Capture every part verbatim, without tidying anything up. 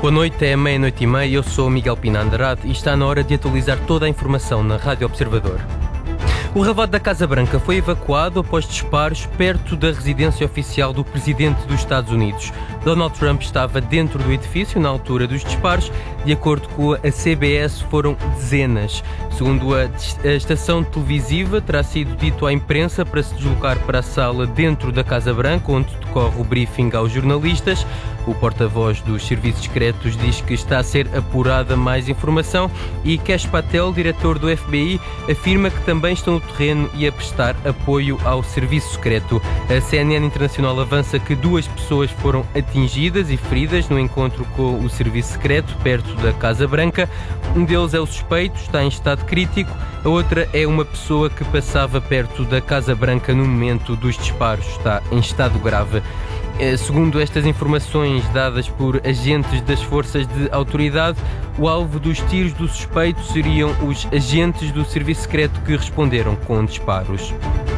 Boa noite, é meia-noite e meia, eu sou o Miguel Pina Andrade e está na hora de atualizar toda a informação na Rádio Observador. O relvado da Casa Branca foi evacuado após disparos perto da residência oficial do presidente dos Estados Unidos. Donald Trump estava dentro do edifício na altura dos disparos. De acordo com a C B S, foram dezenas. Segundo a, a estação televisiva, terá sido dito à imprensa para se deslocar para a sala dentro da Casa Branca, onde decorre o briefing aos jornalistas. O porta-voz dos serviços secretos diz que está a ser apurada mais informação e Kash Patel, diretor do F B I, afirma que também estão no terreno e a prestar apoio ao serviço secreto. A C N N Internacional avança que duas pessoas foram atingidas e feridas no encontro com o serviço secreto perto da Casa Branca. Um deles é o suspeito, está em estado crítico. A outra é uma pessoa que passava perto da Casa Branca no momento dos disparos, está em estado grave. Segundo estas informações dadas por agentes das forças de autoridade, o alvo dos tiros do suspeito seriam os agentes do serviço secreto que responderam com disparos.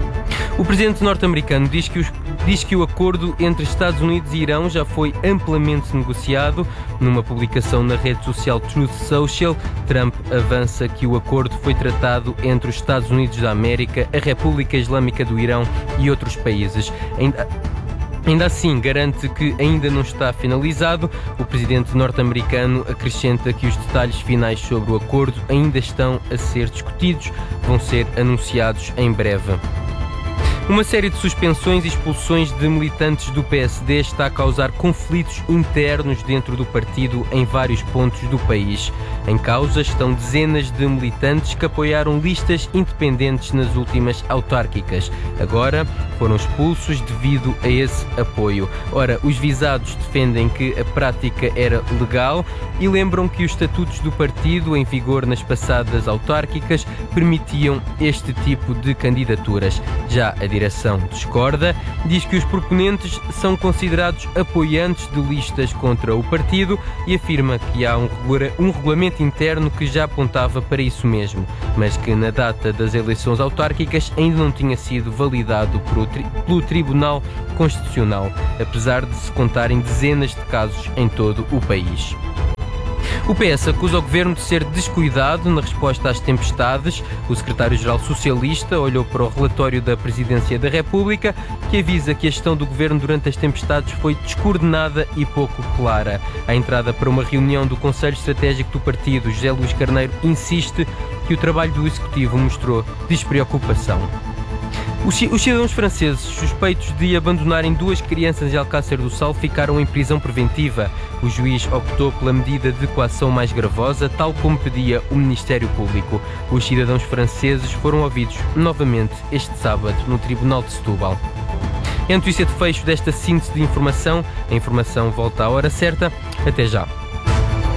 O presidente norte-americano diz que, os, diz que o acordo entre Estados Unidos e Irão já foi amplamente negociado. Numa publicação na rede social Truth Social, Trump avança que o acordo foi tratado entre os Estados Unidos da América, a República Islâmica do Irão e outros países. Ainda Ainda assim, garante que ainda não está finalizado. O presidente norte-americano acrescenta que os detalhes finais sobre o acordo ainda estão a ser discutidos, vão ser anunciados em breve. Uma série de suspensões e expulsões de militantes do P S D está a causar conflitos internos dentro do partido em vários pontos do país. Em causa estão dezenas de militantes que apoiaram listas independentes nas últimas autárquicas. Agora foram expulsos devido a esse apoio. Ora, os visados defendem que a prática era legal e lembram que os estatutos do partido, em vigor nas passadas autárquicas, permitiam este tipo de candidaturas. Já a A direção discorda, diz que os proponentes são considerados apoiantes de listas contra o partido e afirma que há um, regula- um regulamento interno que já apontava para isso mesmo, mas que na data das eleições autárquicas ainda não tinha sido validado pelo, tri- pelo Tribunal Constitucional, apesar de se contarem dezenas de casos em todo o país. O P S acusa o governo de ser descuidado na resposta às tempestades. O secretário-geral socialista olhou para o relatório da Presidência da República, que avisa que a gestão do governo durante as tempestades foi descoordenada e pouco clara. À entrada para uma reunião do Conselho Estratégico do partido, José Luís Carneiro insiste que o trabalho do Executivo mostrou despreocupação. Os cidadãos franceses suspeitos de abandonarem duas crianças em Alcácer do Sal ficaram em prisão preventiva. O juiz optou pela medida de coação mais gravosa, tal como pedia o Ministério Público. Os cidadãos franceses foram ouvidos novamente este sábado no Tribunal de Setúbal. É a notícia de fecho desta síntese de informação. A informação volta à hora certa. Até já.